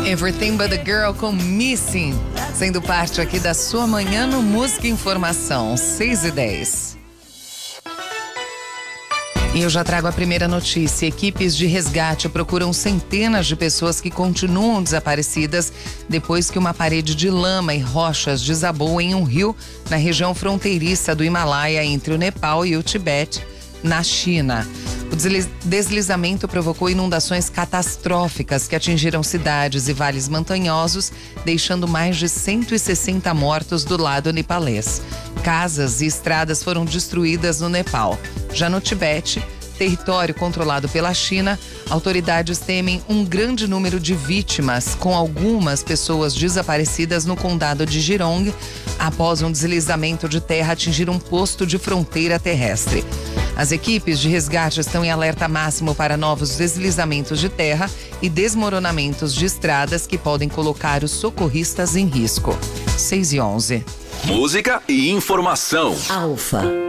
Everything But The Girl com Missing, sendo parte aqui da sua manhã no Música e Informação, 6h10. E eu já trago a primeira notícia. Equipes de resgate procuram centenas de pessoas que continuam desaparecidas depois que uma parede de lama e rochas desabou em um rio na região fronteiriça do Himalaia entre o Nepal e o Tibete, na China. O deslizamento provocou inundações catastróficas que atingiram cidades e vales montanhosos, deixando mais de 160 mortos do lado nepalês. Casas e estradas foram destruídas no Nepal. Já no Tibete, território controlado pela China, autoridades temem um grande número de vítimas, com algumas pessoas desaparecidas no condado de Jirong, após um deslizamento de terra atingir um posto de fronteira terrestre. As equipes de resgate estão em alerta máximo para novos deslizamentos de terra e desmoronamentos de estradas que podem colocar os socorristas em risco. 6h11. Música e informação. Alfa.